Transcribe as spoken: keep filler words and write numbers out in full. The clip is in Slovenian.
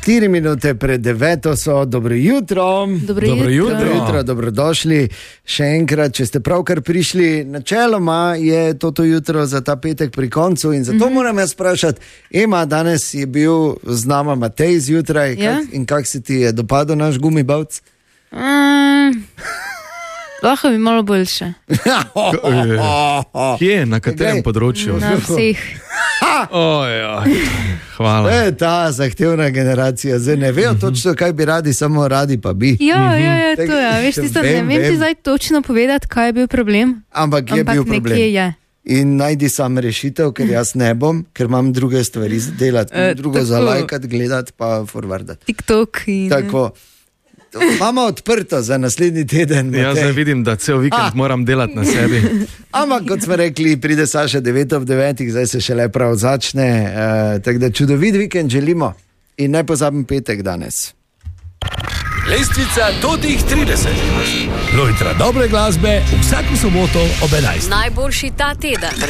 Štiri minute pred deveto so, dobro jutro. Dobro Dobro jutro. jutro. Dobro jutro, dobrodošli še enkrat, če ste pravkar prišli. Načeloma je toto jutro za ta petek pri koncu in zato mm-hmm. moram jaz vprašati, Ema, danes je bil z nama Matej zjutraj, Ja. kak, in kak se ti je dopadel naš gumibavc? Um, lahko bi malo boljše. Kje, na katerem Glej. področju? Na vseh. Ojoj, hvala. To je ta zahtevna generacija, zdaj ne vejo točno, kaj bi radi, samo radi pa bi. Ja, ja, ja, to je. Veš, tisto, ne Vem, vem ti vem. zdaj točno povedati, kaj je bil problem. Ampak je Ampak bil nekje problem. je. In najdi sam rešitev, ker jaz ne bom, ker imam druge stvari za delati, Eh, drugo tako. za lajkati, gledati pa forwardati. TikTok in... Tako. Imamo odprto za naslednji teden. Jaz Matej. zdaj vidim, da cel vikend Ah. moram delati na sebi. Ampak kot smo rekli, pride Saša devet ob devetih, zdaj se šele prav začne. Uh, tako da čudovit vikend želimo in ne pozabim petek danes. Lestvica do teh trideset. Lojtra dobre glasbe vsako soboto ob enajstih. Najboljši ta teden.